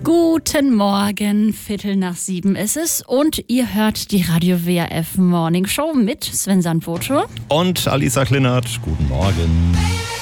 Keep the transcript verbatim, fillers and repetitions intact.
Guten Morgen, Viertel nach sieben ist es und ihr hört die Radio W R F Morning Show mit Sven Sandvoto und Alisa Klinert. Guten Morgen.